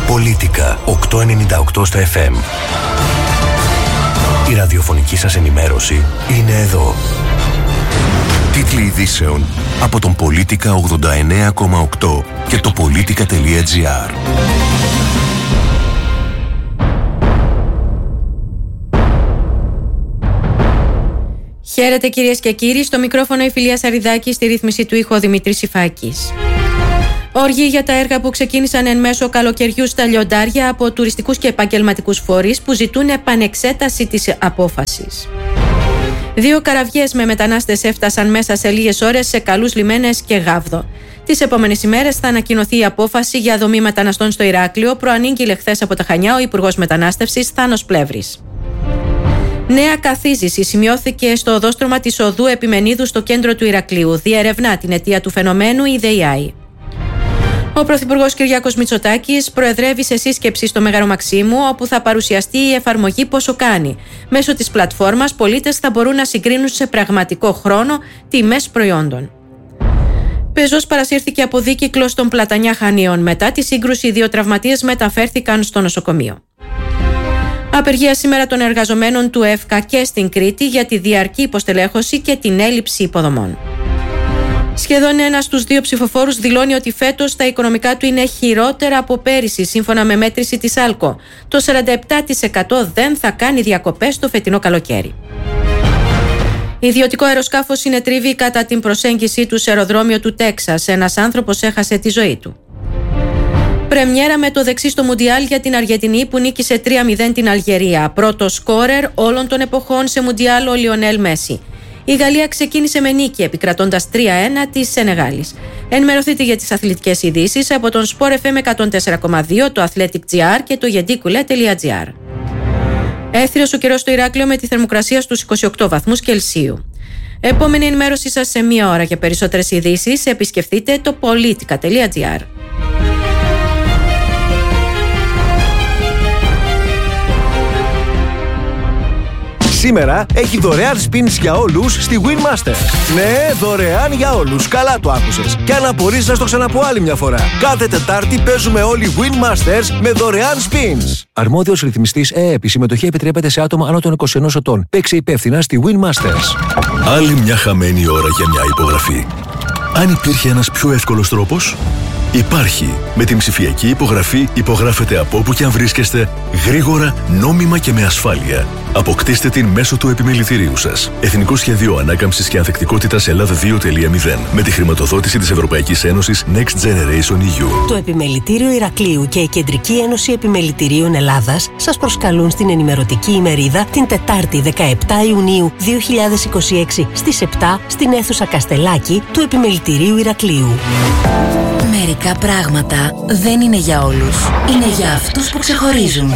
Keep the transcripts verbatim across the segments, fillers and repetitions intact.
Πολίτικα οκτακόσια ενενήντα οκτώ στα εφ εμ. Η ραδιοφωνική σας ενημέρωση είναι εδώ. Τίτλοι ειδήσεων από τον Πολίτικα ογδόντα εννέα κόμμα οκτώ και το πολίτικα τελεία τζι άρ. Χαίρετε κυρίες και κύριοι, στο μικρόφωνο η Φιλία Σαριδάκη, στη ρύθμιση του ήχου ο Δημήτρης Υφάκης. Όργοι για τα έργα που ξεκίνησαν εν μέσω καλοκαιριού στα λιοντάρια από τουριστικούς και επαγγελματικούς φορείς που ζητούν επανεξέταση της απόφασης. Δύο καραβιές με μετανάστες έφτασαν μέσα σε λίγες ώρες σε καλούς λιμένες και Γάβδο. Τις επόμενες ημέρες θα ανακοινωθεί η απόφαση για δομή μεταναστών στο Ηράκλειο, προανήγγειλε χθες από τα Χανιά ο Υπουργός Μετανάστευσης Θάνος Πλεύρης. Νέα καθίζηση σημειώθηκε στο οδόστρωμα της οδού Επιμενίδου στο κέντρο του Ηρακλείου. Διερευνά την αιτία του φαινομένου η ΔΕΙΑΗ. Ο Πρωθυπουργός Κυριάκος Μητσοτάκης προεδρεύει σε σύσκεψη στο Μέγαρο Μαξίμου, όπου θα παρουσιαστεί η εφαρμογή Πόσο Κάνει. Μέσω της πλατφόρμας, πολίτες θα μπορούν να συγκρίνουν σε πραγματικό χρόνο τιμές προϊόντων. Πεζός παρασύρθηκε από δίκυκλο στον Πλατανιά Χανίων. Μετά τη σύγκρουση, οι δύο τραυματίες μεταφέρθηκαν στο νοσοκομείο. Απεργία σήμερα των εργαζομένων του ΕΦΚΑ και στην Κρήτη για τη διαρκή υποστελέχωση και την έλλειψη υποδομών. Σχεδόν ένας στους δύο ψηφοφόρους δηλώνει ότι φέτος τα οικονομικά του είναι χειρότερα από πέρυσι, σύμφωνα με μέτρηση της ΑΛΚΟ. Το σαράντα επτά τοις εκατό δεν θα κάνει διακοπές το φετινό καλοκαίρι. Ιδιωτικό αεροσκάφος συνετρίβει κατά την προσέγγιση του σε αεροδρόμιο του Τέξας. Ένας άνθρωπος έχασε τη ζωή του. Πρεμιέρα με το δεξί στο Μουντιάλ για την Αργεντινή που νίκησε τρία μηδέν την Αλγερία. Πρώτο σκόρερ όλων των εποχών σε Μουντιάλ ο Λιονέλ Μέση. Η Γαλλία ξεκίνησε με νίκη επικρατώντας τρία ένα της Σενεγάλης. Ενημερωθείτε για τις αθλητικές ειδήσεις από τον Sport εφ εμ εκατόν τέσσερα κόμμα δύο, το Athletic τζι άρ και το γεντίκουλε τελεία τζι άρ. Έθριος ο καιρός στο Ηράκλειο με τη θερμοκρασία στους είκοσι οκτώ βαθμούς Κελσίου. Επόμενη ενημέρωση σας σε μία ώρα. Για περισσότερες ειδήσεις επισκεφτείτε το πολίτικα τελεία τζι άρ. Σήμερα έχει δωρεάν spins για όλους στη Winmaster. Ναι, δωρεάν για όλους. Καλά το άκουσες. Και αν απορείς να στο ξαναπώ άλλη μια φορά. Κάθε Τετάρτη παίζουμε όλοι Winmasters με δωρεάν spins. Αρμόδιος ρυθμιστής ΕΕΠ. Η συμμετοχή επιτρέπεται σε άτομα άνω των είκοσι ενός ετών. Παίξε υπεύθυνα στη Winmasters. Άλλη μια χαμένη ώρα για μια υπογραφή. Αν υπήρχε ένας πιο εύκολος τρόπος, υπάρχει. Με την ψηφιακή υπογραφή υπογράφετε από όπου και αν βρίσκεστε, γρήγορα, νόμιμα και με ασφάλεια. Αποκτήστε την μέσω του επιμελητηρίου σας. Εθνικό Σχέδιο Ανάκαμψης και Ανθεκτικότητας Ελλάδα δύο τελεία μηδέν. Με τη χρηματοδότηση της Ευρωπαϊκής Ένωσης Next Generation ι γιου. Το Επιμελητήριο Ηρακλείου και η Κεντρική Ένωση Επιμελητηρίων Ελλάδας σας προσκαλούν στην ενημερωτική ημερίδα την Τετάρτη δεκαεπτά Ιουνίου δύο χιλιάδες είκοσι έξι στις επτά στην αίθουσα Καστελάκη του Επιμελητηρίου Ηρακλείου. Μερικά πράγματα δεν είναι για όλους. Είναι για αυτούς που ξεχωρίζουν.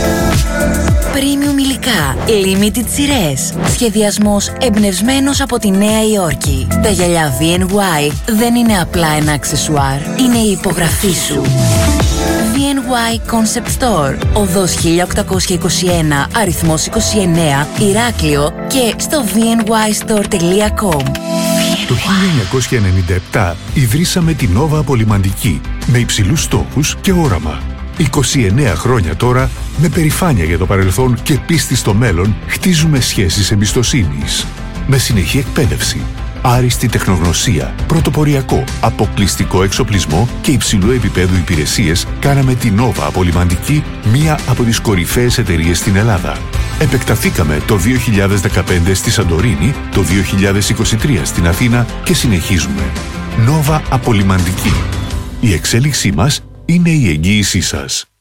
Premium υλικά, limited σειρές. Σχεδιασμός εμπνευσμένος από τη Νέα Υόρκη. Τα γυαλιά βι εν γουάι δεν είναι απλά ένα αξεσουάρ. Είναι η υπογραφή σου. βι εν γουάι Concept Store, οδός χίλια οκτακόσια είκοσι ένα, αριθμός είκοσι εννέα, Ηράκλειο και στο βι εν γουάι στορ τελεία κομ. Το χίλια εννιακόσια ενενήντα επτά ιδρύσαμε την Nova Απολυμαντική με υψηλούς στόχους και όραμα. είκοσι εννέα χρόνια τώρα, με περηφάνεια για το παρελθόν και πίστη στο μέλλον, χτίζουμε σχέσεις εμπιστοσύνης. Με συνεχή εκπαίδευση, άριστη τεχνογνωσία, πρωτοποριακό, αποκλειστικό εξοπλισμό και υψηλού επίπεδου υπηρεσίες, κάναμε την Nova Απολυμαντική μία από τις κορυφαίες εταιρείες στην Ελλάδα. Επεκταθήκαμε το δύο χιλιάδες δεκαπέντε στη Σαντορίνη, το δύο χιλιάδες είκοσι τρία στην Αθήνα και συνεχίζουμε. Nova Απολυμαντική. Η εξέλιξή μας είναι η εγγύησή σας.